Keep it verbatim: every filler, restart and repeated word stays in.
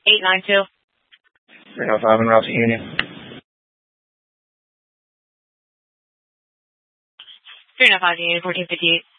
eight nine two. three oh five en route to Union. three oh five Union, fourteen fifty-eight.